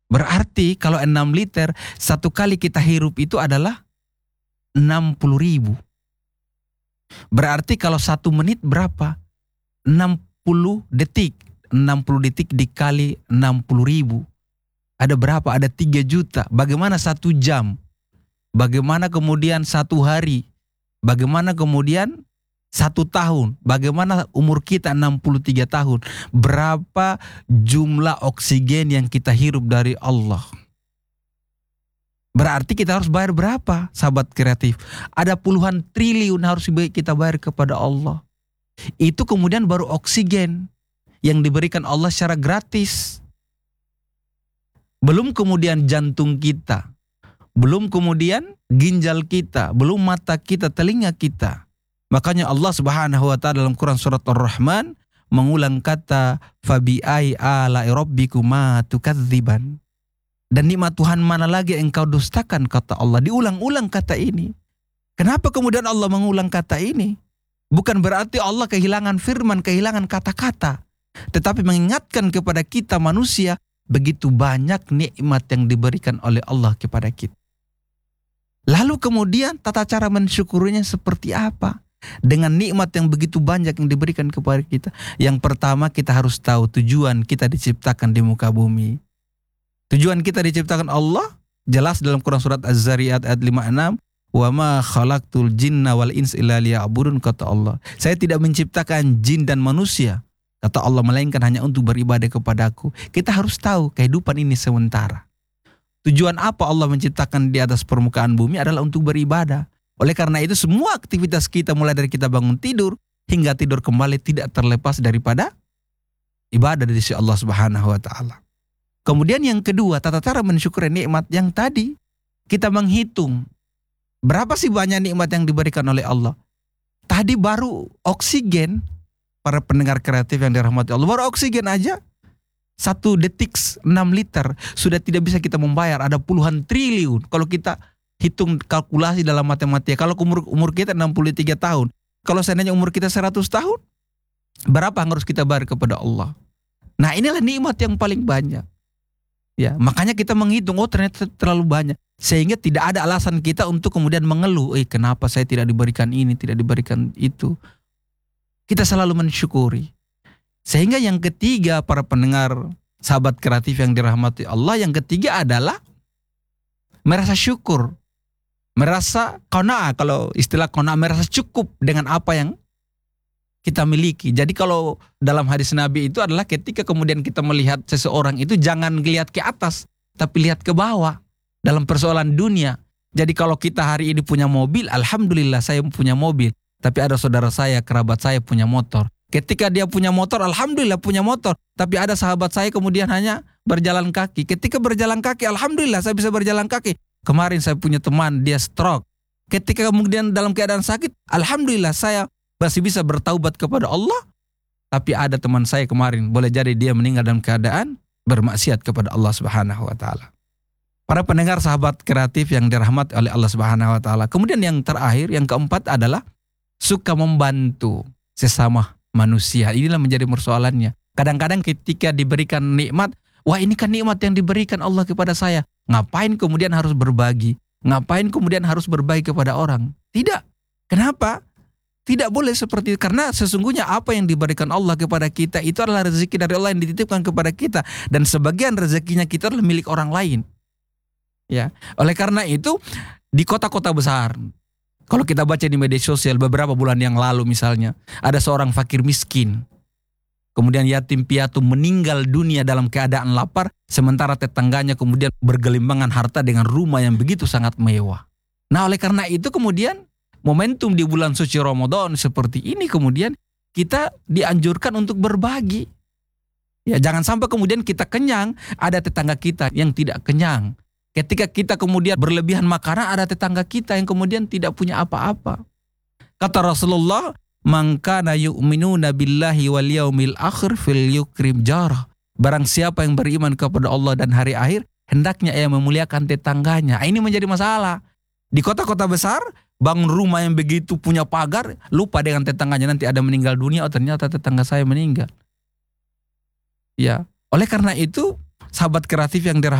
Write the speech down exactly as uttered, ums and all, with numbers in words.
Berarti kalau enam liter, satu kali kita hirup itu adalah enam puluh ribu. Berarti kalau satu menit berapa? enam puluh detik. enam puluh detik dikali enam puluh ribu. Ada berapa? Ada tiga juta. Bagaimana satu jam? Bagaimana kemudian satu hari? Bagaimana kemudian satu tahun? Bagaimana umur kita enam puluh tiga tahun? Berapa jumlah oksigen yang kita hirup dari Allah? Berarti kita harus bayar berapa, sahabat kreatif? Ada puluhan triliun harus kita bayar kepada Allah. Itu kemudian baru oksigen yang diberikan Allah secara gratis. Belum kemudian jantung kita, belum kemudian ginjal kita, belum mata kita, telinga kita. Makanya Allah Subhanahu wa taala dalam Quran surat Ar-Rahman mengulang kata fabi ai ala rabbikuma tukadziban. Dan nikmat Tuhan mana lagi engkau dustakan, kata Allah. Diulang-ulang kata ini. Kenapa kemudian Allah mengulang kata ini? Bukan berarti Allah kehilangan firman, kehilangan kata-kata, tetapi mengingatkan kepada kita manusia begitu banyak nikmat yang diberikan oleh Allah kepada kita. Lalu kemudian tata cara mensyukurinya seperti apa? Dengan nikmat yang begitu banyak yang diberikan kepada kita. Yang pertama, kita harus tahu tujuan kita diciptakan di muka bumi. Tujuan kita diciptakan Allah jelas dalam Quran surat Az-Zariyat ayat lima puluh enam. Wa ma khalaqtul jinna wal ins illa liya'budun, kata Allah. Saya tidak menciptakan jin dan manusia, kata Allah, melainkan hanya untuk beribadah kepadaku. Kita harus tahu kehidupan ini sementara. Tujuan apa Allah menciptakan di atas permukaan bumi adalah untuk beribadah. Oleh karena itu semua aktivitas kita mulai dari kita bangun tidur hingga tidur kembali tidak terlepas daripada ibadah dari sisi Allah Subhanahu wa taala. Kemudian yang kedua, tata cara mensyukuri nikmat yang tadi, kita menghitung berapa sih banyak nikmat yang diberikan oleh Allah. Tadi baru oksigen, para pendengar kreatif yang dirahmati Allah, baru oksigen aja satu detik enam liter sudah tidak bisa kita membayar. Ada puluhan triliun kalau kita hitung kalkulasi dalam matematika. Kalau umur, umur kita enam puluh tiga tahun, kalau seandainya umur kita seratus tahun, berapa yang harus kita bayar kepada Allah? Nah, inilah nikmat yang paling banyak. Ya, makanya kita menghitung, oh ternyata terlalu banyak. Sehingga tidak ada alasan kita untuk kemudian mengeluh, eh kenapa saya tidak diberikan ini, tidak diberikan itu. Kita selalu mensyukuri. Sehingga yang ketiga, para pendengar sahabat kreatif yang dirahmati Allah, yang ketiga adalah merasa syukur. Merasa qanaah, kalau istilah qanaah, merasa cukup dengan apa yang kita miliki. Jadi kalau dalam hadis Nabi itu adalah ketika kemudian kita melihat seseorang itu jangan lihat ke atas, tapi lihat ke bawah dalam persoalan dunia. Jadi kalau kita hari ini punya mobil, alhamdulillah saya punya mobil. Tapi ada saudara saya, kerabat saya punya motor. Ketika dia punya motor, alhamdulillah punya motor. Tapi ada sahabat saya kemudian hanya berjalan kaki. Ketika berjalan kaki, alhamdulillah saya bisa berjalan kaki. Kemarin saya punya teman, dia stroke. Ketika kemudian dalam keadaan sakit, alhamdulillah saya masih bisa bertaubat kepada Allah. Tapi ada teman saya kemarin, boleh jadi dia meninggal dalam keadaan bermaksiat kepada Allah Subhanahu wa taala. Para pendengar sahabat kreatif yang dirahmati oleh Allah Subhanahu wa taala. Kemudian yang terakhir, yang keempat adalah suka membantu sesama manusia. Inilah menjadi persoalannya. Kadang-kadang ketika diberikan nikmat, wah ini kan nikmat yang diberikan Allah kepada saya. Ngapain kemudian harus berbagi? Ngapain kemudian harus berbagi kepada orang? Tidak. Kenapa? Tidak boleh seperti itu. Karena sesungguhnya apa yang diberikan Allah kepada kita itu adalah rezeki dari Allah yang dititipkan kepada kita. Dan sebagian rezekinya kita adalah milik orang lain. Ya, oleh karena itu di kota-kota besar, kalau kita baca di media sosial beberapa bulan yang lalu misalnya, ada seorang fakir miskin, kemudian yatim piatu meninggal dunia dalam keadaan lapar, sementara tetangganya kemudian bergelimbangan harta dengan rumah yang begitu sangat mewah. Nah, oleh karena itu kemudian momentum di bulan suci Ramadan seperti ini kemudian kita dianjurkan untuk berbagi. Ya, jangan sampai kemudian kita kenyang, ada tetangga kita yang tidak kenyang. Ketika kita kemudian berlebihan makanan, ada tetangga kita yang kemudian tidak punya apa-apa. Kata Rasulullah, "Man kana yu'minuna billahi wal yaumil akhir fil yukrim jarah." Barang siapa yang beriman kepada Allah dan hari akhir, hendaknya ia memuliakan tetangganya. Ini menjadi masalah. Di kota-kota besar, bangun rumah yang begitu punya pagar, lupa dengan tetangganya, nanti ada meninggal dunia, oh ternyata tetangga saya meninggal. Ya, oleh karena itu, sahabat kreatif yang dirahmati